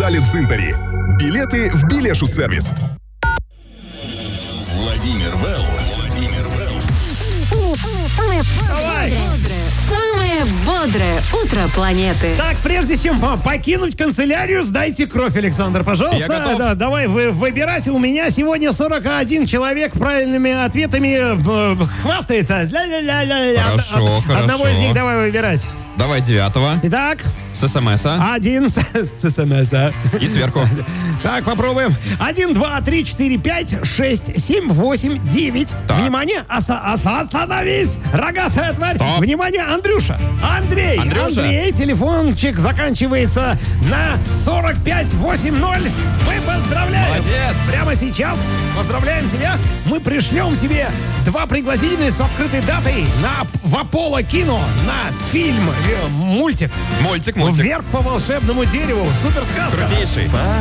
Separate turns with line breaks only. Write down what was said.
Виталий Дзинтари. Билеты в Билешу-сервис.
Владимир Вэлл.
Давай.
Самое бодрое утро планеты.
Так, прежде чем покинуть канцелярию, сдайте кровь, Александр, пожалуйста.
Я готов.
Да, давай выбирать. У меня сегодня 41 человек правильными ответами хвастается. Ля-ля-ля-ля.
Хорошо,
Одного
хорошо.
из них давай выбирать.
Давай 9-го.
Итак,
С СМС-а.
один с СМС-а.
И сверху.
Так, попробуем. 1, 2, 3, 4, 5, 6, 7, 8, 9.
Так.
Внимание, остановись, рогатая тварь.
Стоп.
Внимание, Андрюша. Андрей, телефончик заканчивается на 4580. Мы поздравляем.
Молодец.
Прямо сейчас поздравляем тебя. Мы пришлем тебе 2 пригласительные с открытой датой в Аполло Кино на фильм, мультик.
Мультик.
Вверх по волшебному дереву. Суперсказка.
Крутейший.